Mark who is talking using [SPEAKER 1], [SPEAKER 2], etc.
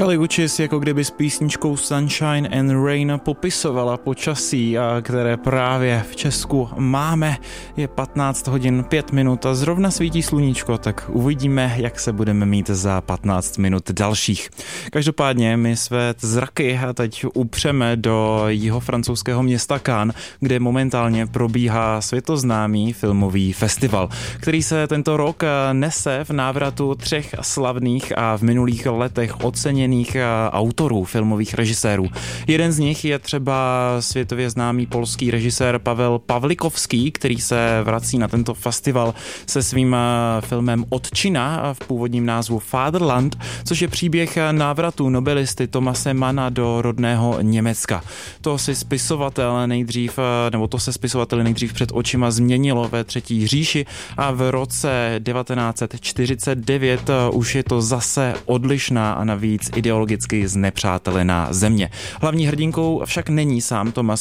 [SPEAKER 1] Kali Uchis jako kdyby s písničkou Sunshine and Rain popisovala počasí, které právě v Česku máme. Je 15 hodin 5 minut a zrovna svítí sluníčko, tak uvidíme, jak se budeme mít za 15 minut dalších. Každopádně my své zraky teď upřeme do jihofrancouzského města Cannes, kde momentálně probíhá světoznámý filmový festival, který se tento rok nese v návratu 3 slavných a v minulých letech oceněných autorů, filmových režisérů. Jeden z nich je třeba světově známý polský režisér Pavel Pawlikowski, který se vrací na tento festival se svým filmem Otčina v původním názvu Fatherland, což je příběh návratu nobelisty Thomase Manna do rodného Německa. To se spisovateli nejdřív před očima změnilo ve Třetí říši a v roce 1949 už je to zase odlišná a navíc ideologicky znepřátelená země. Hlavní hrdinkou však není sám Thomas